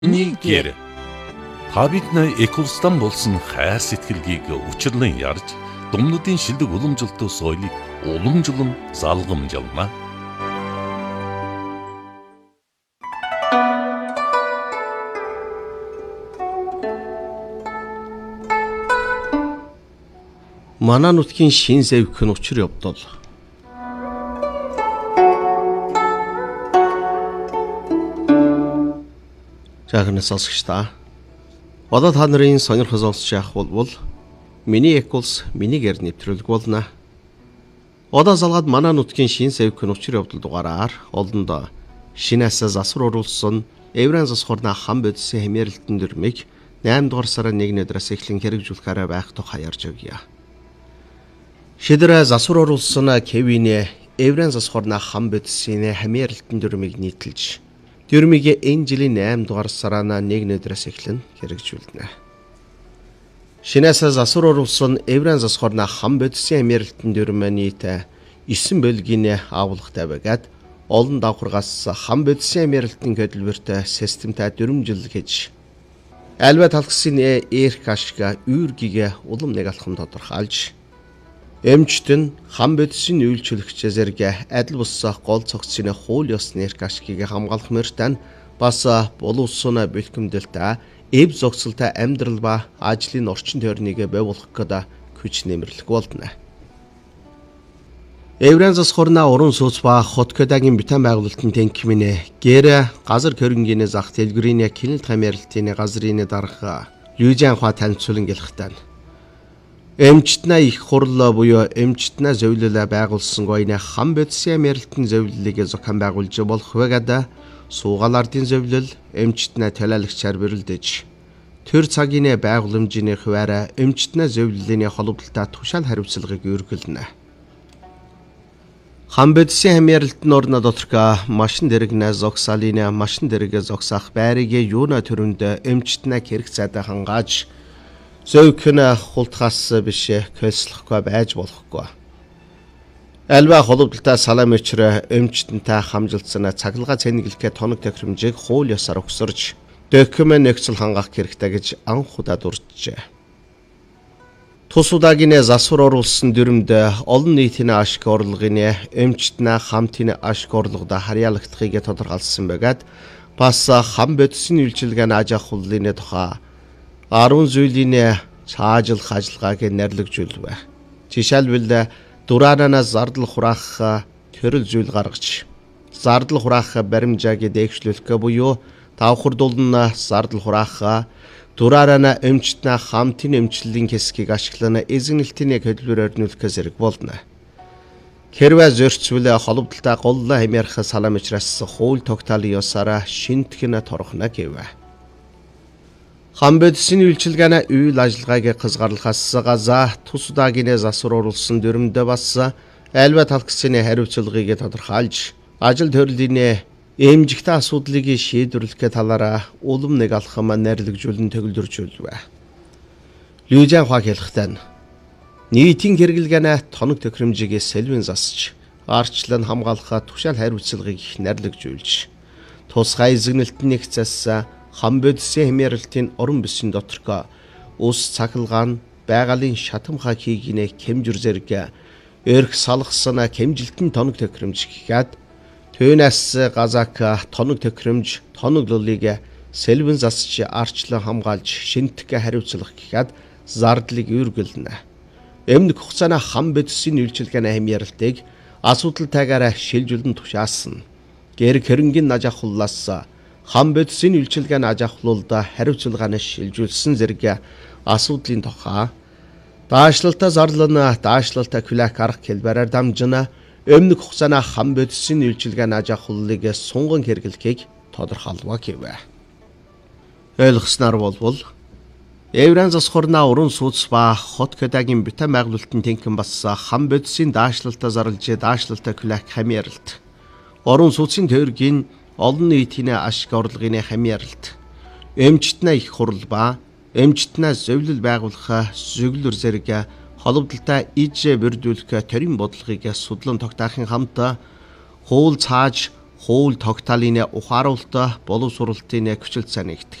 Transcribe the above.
Нигер та бидний Экулстан болсон хайр сэтгэлгийг учирлан ярьж, думнуудын шилдэг уламжлалт соёлыг уламжлан залгамжлана. Манай нутгийн шин зэвх нь учир явдал. Жаахан сонсогч та. Одоо та нарын сонирхол сонсож явах бол миний Экулс минийгээр нэвтрүүлэг болно. Одоо залгаад манай нутгийн шин зэвх нь учир явдал дугаараар олондоо шинээс засвар оруулсан Еврейн засаг хорны хан бодисын хэмээрэлтэн дүрмийг 8 дугаар сарын 1-ний өдрөөс эхлэн хэрэгжүүлэхээр байх тухай ярьж өгье. Шидэрэ засвар оруулсан Кевине Еврейн засаг хорны хан бодисын хэмээрэлтэн дүрмийг нийтэлж дүрмийг энэ жилийн 8 дугаар сараа 1-ний өдрөөс эхлэн хэрэгжүүлнэ. Шинээс засвар оруулсан Еврейн засаг хорны хан бодисын хэмээрэлтэн дүрм нийт 9 бөлгийн агуулгатай байгаад олон давхаргаас хан бодисын хэмээрэлтэн хөдөлмөртэй системтэй дүрмжил гэж альва талхсын эрх ашиг үүргийг улам нэг алхам тодорхойлж эмчт нь хан бодисын үйлчлэгч зэрэг адил бус гол цогцны хууль ёсны эрх ашигыг хамгаалах мөртөө бас боловсон бэлтгэмдэлтэй эв зохицолтой амьдрал ба ажлын орчин тойрныг байгуулах гэдэг хүч нэмэрлэг болно. Еврейн засаг хорны уран сууц ба хот көдагийн битэн байгуулалтын тэнхимнэ гэр газар хөрөнгөний зах дэлгэрийн кинэлт хамааралтын газрын дарга Лүжэн хаа танилцуулан гэлхтэн. Эмчтнаа их хурлаа буюу эмчтнаа зөвлөлөө байгуулсан гоёны хан бодисын хэмээрэлтэн зөвлөлийг зохион байгуулж болох байгаад суугаалардын зөвлөл эмчтнаа талаалагчаар бэрэлдэж төр цагийн байгууламжийн хуваараа эмчтнаа зөвлөлийн холбогдолтой тушаал хариуцлагыг өргөлнө. Хан бодисын хэмээрэлтэн орно доторх машин дэрэгнэ зогсаалын машин дэрэг зогсаах байрыг юуна төрөнд эмчтнаа хэрэг цайдаа хангааж зөөхөн хултгаас биш көлслөхгүй байж болохгүй. Альва холбогдолтой салам өчрө эмчтэнтэй хамжилсан цахилгаан цэнгэлгээ тоног тохиромжийг хууль ёсоор өгсөрж документ нөхцөл хангах хэрэгтэй гэж анх удаа дурджээ. Тус удаагийн засвар оруулсан дүрмд олон нийтийн ашиг орлогын эмчтнээ хамтын ашиг орлогод харьяалагдахыг тодорхойлсон байгаад бас хан бодисын үйлчилгээний аж ахуйлын тухай 10 зүйлийн цаажлах ажиллагааг нэрлэгжүүлвэ. Жишээлбэл дураанаас зардал хураах төрөл зүйл гаргаж, зардал хураах баримжааг дэвшлүүлэх буюу давхар дулна зардал хураах дураана эмчтнээ хамтын эмчиллийн хэсгийг ашиглан эзэгнэлтийн хөдөлгөөр өрнүүлэх зэрэг болно. Хэрвээ зөрчил холбогдолтой голлоо хэмээрх салам учраас хууль тогтоолын ёсоор шинтгэн торохно гэвэ. Хан бодисын үйлчилгээний үйл ажиллагааг хязгаарлахаас газа тус удаагийн засвар оруулсан дүрмдээ бас альва талхсны хариуцлагыг тодорхойлж ажил төрлийн эмжигтэй асуудлыг шийдвэрлэх талаараа улам нэг алхам нэрлэгжүүлэн төгөлдржүүлвэ. Лүжэн хаа хэлэхдээ нийтийн хэрэглэгээний тоног тохиромжийг сэлвэн засч арчлан хамгаалах тушаал хариуцлагыг нэрлэгжүүлж тусгай эзэгнэлтний хэсэс хан бодисын хэмээрэлтийн орон бүсийн доторх ус цахилгаан байгалийн шатамхаа хийгинэ хэмжир зэрэг эрх салгасан хэмжилтэн тоног тохиромж гэхэд түүнээс газак тоног тохиромж тоног лулыг сэлвэн засч арчлан хамгаалж шинтгэх хариуцлах гэхэд зардлыг үргэлнэ. Эмнэг хугацааны хан бодисын үйлчилгээний хэмээрэлтийг асуудалтайгаар шилжүүлэн тушаасан. Гэр хөрөнгөний аж ахуйлаас хан бодисын үйлчилгээний аж ахуйлд хариуцлагыг шилжүүлсэн зэрэг асуудлын тухай даашлалтаа зарлана даашлалтаа күлэк арга хэлбэрээр дамжина эмнэг хугацааны хан бодисын үйлчилгээний аж ахуйлыг сунган хэрэглэхийг тодорхойлваа гэвэ. Ойлгосноор болвол Еврейн засаг хорны уран сууц ба хот көдагийн битэн байгуулалтын тэнхэн бас хан бодисын даашлалтаа зарлж даашлалтаа күлэк хэмээрэлт орон сууцын тойргийн олон нийтийн ашиг орлогын хэмээрэлт эмчтнээ их хурл ба эмчтнээ зөвлөл байгуулах зөвлөр зэрэг холбогдолтой иж бүрдүүлэх төрийн бодлогыг судлан тогтоохын хамт хууль цааж хууль тогтоолын ухааруулалт боловсруулалтын хүчил санигт